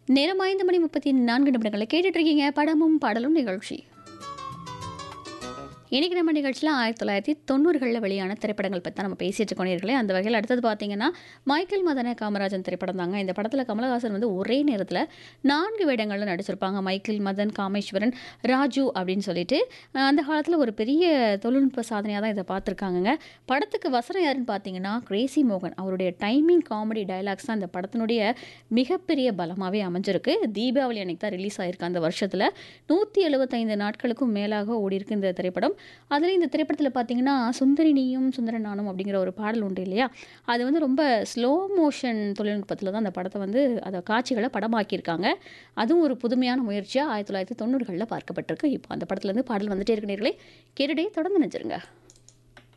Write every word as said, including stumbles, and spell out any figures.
நேரம் ஐந்து மணி முப்பத்தி நான்கு நிமிடங்களை கேட்டுட்டு இருக்கீங்க படமும் பாடலும் நிகழ்ச்சி. இன்றைக்கி நம்ம நிகழ்ச்சியில் ஆயிரத்தி தொள்ளாயிரத்தி தொண்ணூறுகளில் வெளியான திரைப்படங்கள் பற்றி தான் நம்ம பேசிகிட்டு இருக்கோம். அந்த வகையில் அடுத்தது பார்த்தீங்கன்னா மைக்கேல் மதன காமராஜன் திரைப்படம் தாங்க. இந்த படத்தில் கமலஹாசன் வந்து ஒரே நேரத்தில் நான்கு வேடங்களில் நடிச்சிருப்பாங்க. மைக்கேல், மதன், காமேஸ்வரன், ராஜு அப்படின்னு சொல்லிட்டு அந்த காலத்தில் ஒரு பெரிய தொழில்நுட்ப சாதனையாக தான் இதை பார்த்துருக்காங்கங்க. படத்துக்கு வசனம் யாருன்னு பார்த்தீங்கன்னா கிரேசி மோகன். அவருடைய டைமிங் காமெடி டைலாக்ஸ் தான் இந்த படத்தினுடைய மிகப்பெரிய பலமாகவே அமைஞ்சிருக்கு. தீபாவளி அன்னைக்கு தான் ரிலீஸ் ஆகிருக்கு. அந்த வருஷத்தில் நூற்றி எழுபத்தைந்து நாட்களுக்கும் மேலாக ஓடி இருக்கு இந்த திரைப்படம். அதில் இந்த திரைப்படத்தில் பார்த்தீங்கன்னா சுந்தரி நீயும் சுந்தர நானும் அப்படிங்கிற ஒரு பாடல் உண்டு இல்லையா, அது வந்து ரொம்ப ஸ்லோ மோஷன் தொழில்நுட்பத்தில் தான் அந்த படத்தை வந்து அதை காட்சிகளை படமாக்கியிருக்காங்க. அதுவும் ஒரு புதுமையான முயற்சியாக ஆயிரத்தி தொள்ளாயிரத்தி தொண்ணூறுகளில் பார்க்கப்பட்டிருக்கு. இப்போ அந்த படத்துலேருந்து பாடல் வந்துட்டே இருக்கிறீர்களே, கேட்டுட்டே தொடர்ந்து நினைச்சிருங்க.